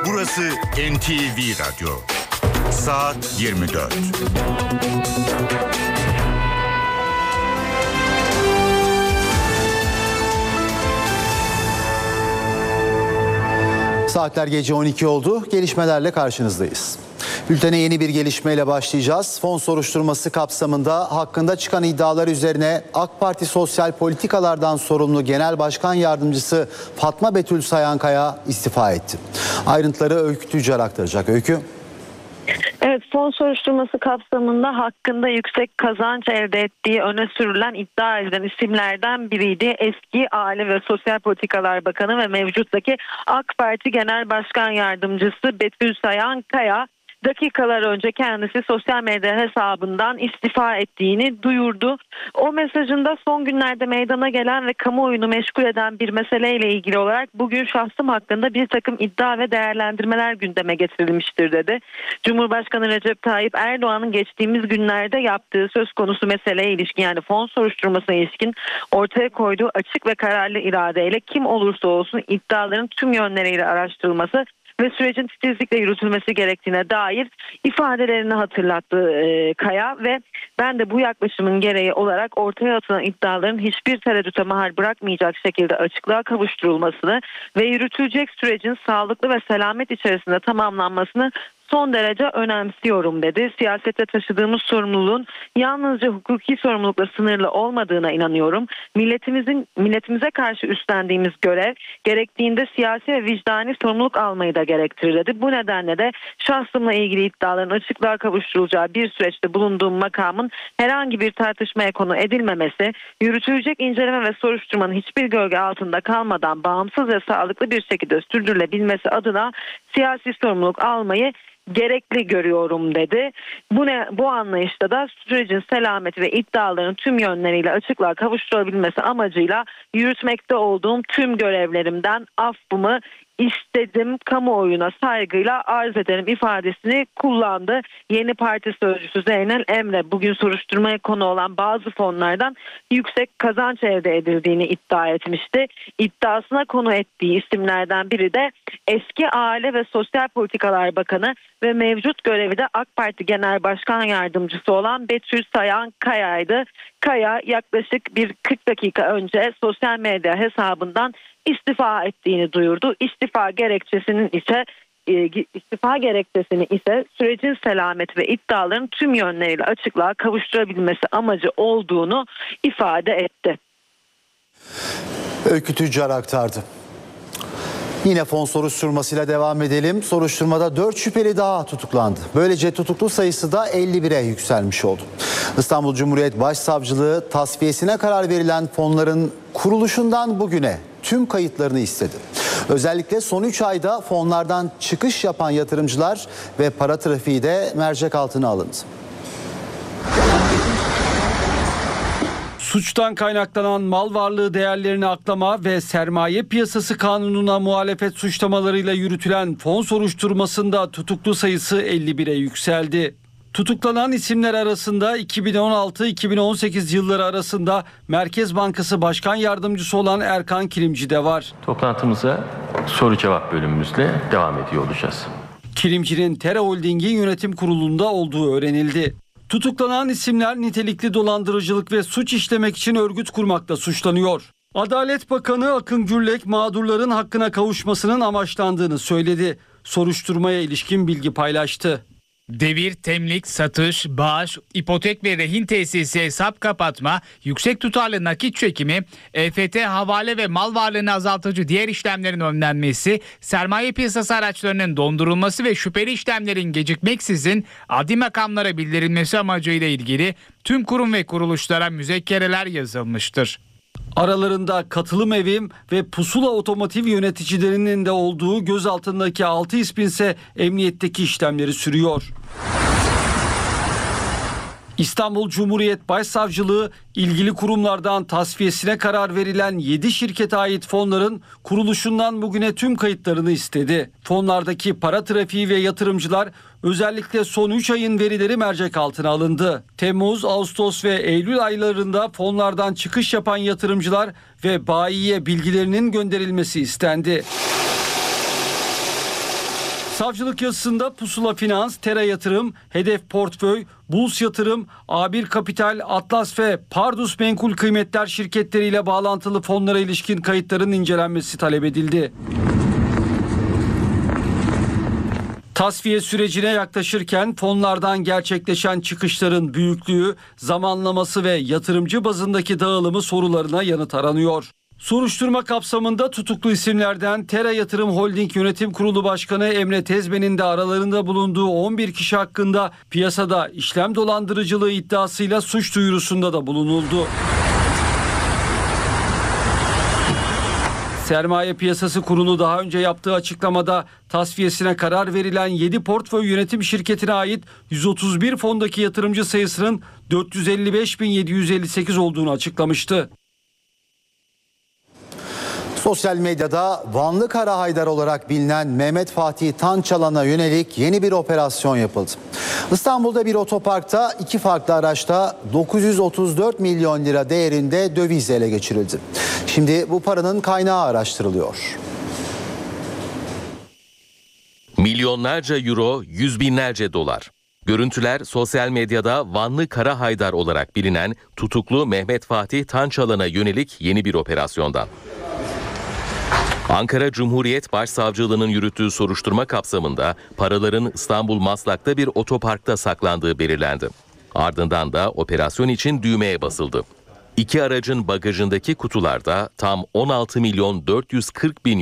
Burası NTV Radyo. Saat 24. Saatler gece 12 oldu. Gelişmelerle karşınızdayız. Bültene yeni bir gelişmeyle başlayacağız. Fon soruşturması kapsamında hakkında çıkan iddialar üzerine AK Parti Sosyal Politikalardan sorumlu Genel Başkan Yardımcısı Fatma Betül Sayankaya istifa etti. Ayrıntıları Öykü Tüccar aktaracak. Öykü. Evet, fon soruşturması kapsamında hakkında yüksek kazanç elde ettiği öne sürülen iddia edilen isimlerden biriydi. Eski Aile ve Sosyal Politikalar Bakanı ve mevcuttaki AK Parti Genel Başkan Yardımcısı Betül Sayankaya dakikalar önce kendisi sosyal medya hesabından istifa ettiğini duyurdu. O mesajında son günlerde meydana gelen ve kamuoyunu meşgul eden bir meseleyle ilgili olarak bugün şahsım hakkında bir takım iddia ve değerlendirmeler gündeme getirilmiştir dedi. Cumhurbaşkanı Recep Tayyip Erdoğan'ın geçtiğimiz günlerde yaptığı söz konusu meseleye ilişkin, yani fon soruşturmasına ilişkin ortaya koyduğu açık ve kararlı iradeyle kim olursa olsun iddiaların tüm yönleriyle araştırılması ve sürecin titizlikle yürütülmesi gerektiğine dair ifadelerini hatırlattı Kaya ve ben de bu yaklaşımın gereği olarak ortaya atılan iddiaların hiçbir tereddüte mahal bırakmayacak şekilde açıklığa kavuşturulmasını ve yürütülecek sürecin sağlıklı ve selamet içerisinde tamamlanmasını son derece önemsiyorum dedi. Siyasette taşıdığımız sorumluluğun yalnızca hukuki sorumlulukla sınırlı olmadığına inanıyorum. Milletimize karşı üstlendiğimiz görev gerektiğinde siyasi ve vicdani sorumluluk almayı da gerektirir dedi. Bu nedenle de şahsımla ilgili iddiaların açıklığa kavuşturulacağı bir süreçte bulunduğum makamın herhangi bir tartışmaya konu edilmemesi, yürütülecek inceleme ve soruşturmanın hiçbir gölge altında kalmadan bağımsız ve sağlıklı bir şekilde sürdürülebilmesi adına siyasi sorumluluk almayı gerekli görüyorum dedi. Bu anlayışta da sürecin selameti ve iddiaların tüm yönleriyle açıklığa kavuşturulabilmesi amacıyla yürütmekte olduğum tüm görevlerimden affımı istedim, kamuoyuna saygıyla arz ederim ifadesini kullandı. Yeni Parti Sözcüsü Zeynel Emre bugün soruşturmaya konu olan bazı fonlardan yüksek kazanç elde edildiğini iddia etmişti. İddiasına konu ettiği isimlerden biri de eski Aile ve Sosyal Politikalar Bakanı ve mevcut görevi de AK Parti Genel Başkan Yardımcısı olan Betül Sayankaya'ydı. Kaya yaklaşık 40 dakika önce sosyal medya hesabından istifa ettiğini duyurdu. İstifa gerekçesini ise sürecin selameti ve iddiaların tüm yönleriyle açıklığa kavuşturabilmesi amacı olduğunu ifade etti. Öykü Tüccar aktardı. Yine fon soruşturmasıyla devam edelim. Soruşturmada 4 şüpheli daha tutuklandı. Böylece tutuklu sayısı da 51'e yükselmiş oldu. İstanbul Cumhuriyet Başsavcılığı tasfiyesine karar verilen fonların kuruluşundan bugüne tüm kayıtlarını istedi. Özellikle son 3 ayda fonlardan çıkış yapan yatırımcılar ve para trafiği de mercek altına alındı. Suçtan kaynaklanan mal varlığı değerlerini aklama ve sermaye piyasası kanununa muhalefet suçlamalarıyla yürütülen fon soruşturmasında tutuklu sayısı 51'e yükseldi. Tutuklanan isimler arasında 2016-2018 yılları arasında Merkez Bankası Başkan Yardımcısı olan Erkan Kilimci de var. Toplantımıza soru cevap bölümümüzle devam ediyor olacağız. Kilimci'nin Tera Holding'in yönetim kurulunda olduğu öğrenildi. Tutuklanan isimler nitelikli dolandırıcılık ve suç işlemek için örgüt kurmakla suçlanıyor. Adalet Bakanı Akın Gürlek mağdurların hakkına kavuşmasının amaçlandığını söyledi. Soruşturmaya ilişkin bilgi paylaştı. Devir, temlik, satış, bağış, ipotek ve rehin tesisi, hesap kapatma, yüksek tutarlı nakit çekimi, EFT, havale ve mal varlığını azaltıcı diğer işlemlerin önlenmesi, sermaye piyasası araçlarının dondurulması ve şüpheli işlemlerin gecikmeksizin adli makamlara bildirilmesi amacıyla ilgili tüm kurum ve kuruluşlara müzekkereler yazılmıştır. Aralarında Katılım Evim ve Pusula Otomotiv yöneticilerinin de olduğu gözaltındaki 6 ismin ise emniyetteki işlemleri sürüyor. İstanbul Cumhuriyet Başsavcılığı ilgili kurumlardan tasfiyesine karar verilen 7 şirkete ait fonların kuruluşundan bugüne tüm kayıtlarını istedi. Fonlardaki para trafiği ve yatırımcılar özellikle son 3 ayın verileri mercek altına alındı. Temmuz, Ağustos ve Eylül aylarında fonlardan çıkış yapan yatırımcılar ve bayiye bilgilerinin gönderilmesi istendi. Savcılık yazısında Pusula Finans, Tera Yatırım, Hedef Portföy, Buls Yatırım, A1 Kapital, Atlas ve Pardus Menkul Kıymetler şirketleriyle bağlantılı fonlara ilişkin kayıtların incelenmesi talep edildi. Tasfiye sürecine yaklaşırken fonlardan gerçekleşen çıkışların büyüklüğü, zamanlaması ve yatırımcı bazındaki dağılımı sorularına yanıt aranıyor. Soruşturma kapsamında tutuklu isimlerden Tera Yatırım Holding Yönetim Kurulu Başkanı Emre Tezben'in de aralarında bulunduğu 11 kişi hakkında piyasada işlem dolandırıcılığı iddiasıyla suç duyurusunda da bulunuldu. Sermaye Piyasası Kurulu daha önce yaptığı açıklamada tasfiyesine karar verilen 7 portföy yönetim şirketine ait 131 fondaki yatırımcı sayısının 455.758 olduğunu açıklamıştı. Sosyal medyada Vanlı Kara Haydar olarak bilinen Mehmet Fatih Tançalan'a yönelik yeni bir operasyon yapıldı. İstanbul'da bir otoparkta 2 farklı araçta 934 milyon lira değerinde döviz ele geçirildi. Şimdi bu paranın kaynağı araştırılıyor. Milyonlarca euro, yüz binlerce dolar. Görüntüler sosyal medyada Vanlı Kara Haydar olarak bilinen tutuklu Mehmet Fatih Tançalan'a yönelik yeni bir operasyondan. Ankara Cumhuriyet Başsavcılığı'nın yürüttüğü soruşturma kapsamında paraların İstanbul Maslak'ta bir otoparkta saklandığı belirlendi. Ardından da operasyon için düğmeye basıldı. 2 aracın bagajındaki kutularda tam 16 milyon 440 bin